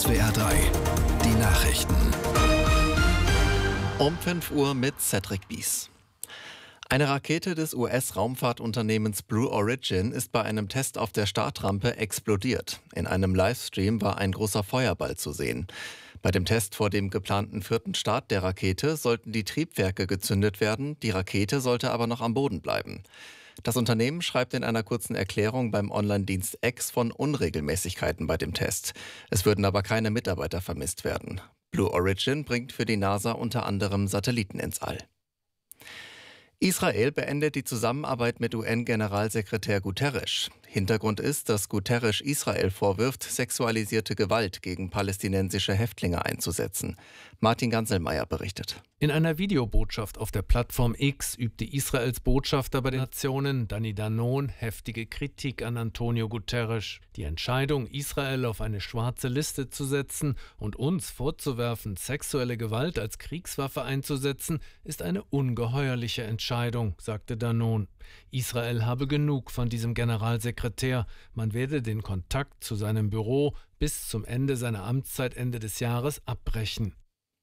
SWR 3, die Nachrichten. Um 5 Uhr mit Cedric Bies. Eine Rakete des US-Raumfahrtunternehmens Blue Origin ist bei einem Test auf der Startrampe explodiert. In einem Livestream war ein großer Feuerball zu sehen. Bei dem Test vor dem geplanten 4. Start der Rakete sollten die Triebwerke gezündet werden, die Rakete sollte aber noch am Boden bleiben. Das Unternehmen schreibt in einer kurzen Erklärung beim Online-Dienst X von Unregelmäßigkeiten bei dem Test. Es würden aber keine Mitarbeiter vermisst werden. Blue Origin bringt für die NASA unter anderem Satelliten ins All. Israel beendet die Zusammenarbeit mit UN-Generalsekretär Guterres. Hintergrund ist, dass Guterres Israel vorwirft, sexualisierte Gewalt gegen palästinensische Häftlinge einzusetzen. Martin Ganselmeier berichtet. In einer Videobotschaft auf der Plattform X übte Israels Botschafter bei den Nationen, Danny Danon, heftige Kritik an Antonio Guterres. Die Entscheidung, Israel auf eine schwarze Liste zu setzen und uns vorzuwerfen, sexuelle Gewalt als Kriegswaffe einzusetzen, ist eine ungeheuerliche Entscheidung, sagte Danon. Israel habe genug von diesem Generalsekretär. Man werde den Kontakt zu seinem Büro bis zum Ende seiner Amtszeit Ende des Jahres abbrechen.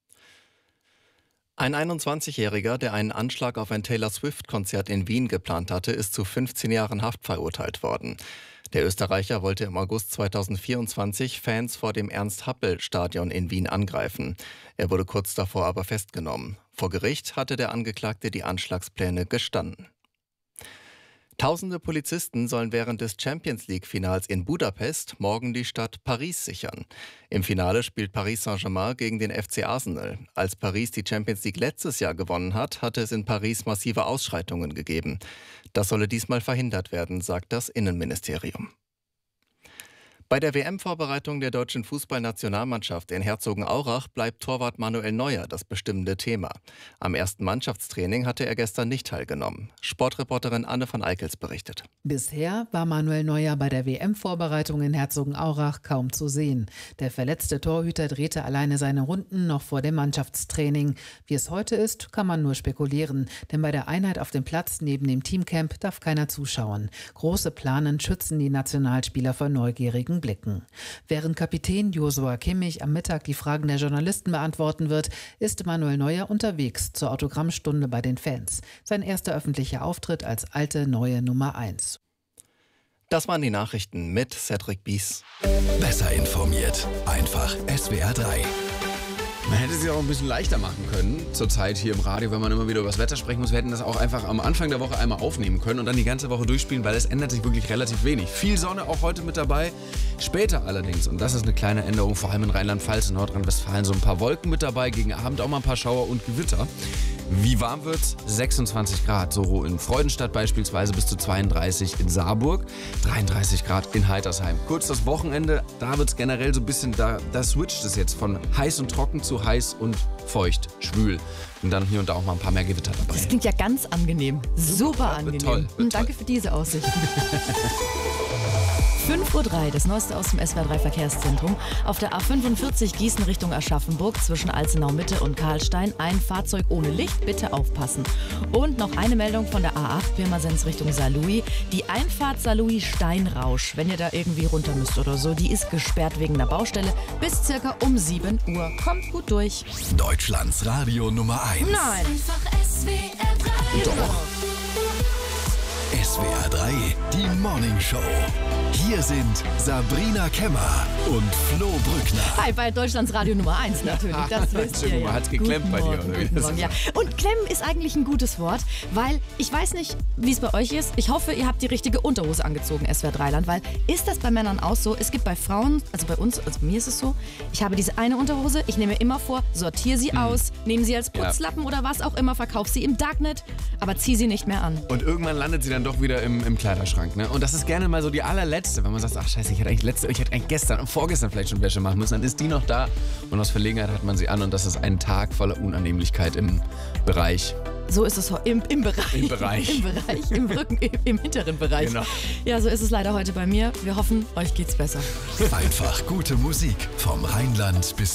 Ein 21-Jähriger, der einen Anschlag auf ein Taylor Swift-Konzert in Wien geplant hatte, ist zu 15 Jahren Haft verurteilt worden. Der Österreicher wollte im August 2024 Fans vor dem Ernst-Happel-Stadion in Wien angreifen. Er wurde kurz davor aber festgenommen. Vor Gericht hatte der Angeklagte die Anschlagspläne gestanden. Tausende Polizisten sollen während des Champions-League-Finals in Budapest morgen die Stadt Paris sichern. Im Finale spielt Paris Saint-Germain gegen den FC Arsenal. Als Paris die Champions League letztes Jahr gewonnen hat, hatte es in Paris massive Ausschreitungen gegeben. Das solle diesmal verhindert werden, sagt das Innenministerium. Bei der WM-Vorbereitung der deutschen Fußballnationalmannschaft in Herzogenaurach bleibt Torwart Manuel Neuer das bestimmende Thema. Am ersten Mannschaftstraining hatte er gestern nicht teilgenommen. Sportreporterin Anne van Eickels berichtet. Bisher war Manuel Neuer bei der WM-Vorbereitung in Herzogenaurach kaum zu sehen. Der verletzte Torhüter drehte alleine seine Runden noch vor dem Mannschaftstraining. Wie es heute ist, kann man nur spekulieren, denn bei der Einheit auf dem Platz neben dem Teamcamp darf keiner zuschauen. Große Planen schützen die Nationalspieler vor neugierigen Blicken. Während Kapitän Joshua Kimmich am Mittag die Fragen der Journalisten beantworten wird, ist Manuel Neuer unterwegs zur Autogrammstunde bei den Fans. Sein erster öffentlicher Auftritt als alte, neue Nummer 1. Das waren die Nachrichten mit Cedric Bies. Besser informiert, einfach SWR 3. Man hätte es ja auch ein bisschen leichter machen können, zurzeit hier im Radio, wenn man immer wieder über das Wetter sprechen muss. Wir hätten das auch einfach am Anfang der Woche einmal aufnehmen können und dann die ganze Woche durchspielen, weil es ändert sich wirklich relativ wenig. Viel Sonne auch heute mit dabei, später allerdings, und das ist eine kleine Änderung, vor allem in Rheinland-Pfalz und Nordrhein-Westfalen, so ein paar Wolken mit dabei, gegen Abend auch mal ein paar Schauer und Gewitter. Wie warm wird's? 26 Grad, so in Freudenstadt beispielsweise bis zu 32 in Saarburg, 33 Grad in Heitersheim. Kurz das Wochenende, da wird's generell so ein bisschen, da switcht es jetzt von heiß und trocken zu heiß und feucht, schwül. Und dann hier und da auch mal ein paar mehr Gewitter dabei. Das klingt ja ganz angenehm. Super angenehm. Toll. Danke für diese Aussicht. 5:03 Uhr, das Neueste aus dem SWR3 Verkehrszentrum. Auf der A45 Gießen Richtung Aschaffenburg zwischen Alzenau-Mitte und Karlstein ein Fahrzeug ohne Licht, bitte aufpassen. Und noch eine Meldung von der A8 Pirmasens Richtung Saarlouis. Die Einfahrt Saarlouis-Steinrausch, wenn ihr da irgendwie runter müsst oder so, die ist gesperrt wegen der Baustelle bis circa um 7 Uhr. Kommt gut durch. Deutschlands Radio Nummer 1. Nein. Einfach SWR 3. Doch. SWR 3, die Morning Show. Hier sind Sabrina Kemmer und Flo Brückner. Hi, bei Deutschlands Radio Nummer 1 natürlich, das wisst ihr ja. Hat's geklemmt bei dir, oder wie? Guten Morgen, ja. Und klemmen ist eigentlich ein gutes Wort, weil ich weiß nicht, wie es bei euch ist. Ich hoffe, ihr habt die richtige Unterhose angezogen, SWR 3-Land, weil ist das bei Männern auch so? Es gibt bei Frauen, also bei uns, also bei mir ist es so, ich habe diese eine Unterhose, ich nehme mir immer vor, sortiere sie aus, nehme sie als Putzlappen oder was auch immer, verkaufe sie im Darknet, aber ziehe sie nicht mehr an. Und irgendwann landet sie dann doch wieder im Kleiderschrank, ne? Und das ist gerne mal so die allerletzte, wenn man sagt, ach scheiße, ich hätte eigentlich gestern und vorgestern vielleicht schon Wäsche machen müssen, dann ist die noch da und aus Verlegenheit hat man sie an und das ist ein Tag voller Unannehmlichkeit im Bereich. So ist es im Bereich. Im Bereich. Im Bereich, im Rücken, im hinteren Bereich. Genau. Ja, so ist es leider heute bei mir. Wir hoffen, euch geht's besser. Einfach gute Musik vom Rheinland bis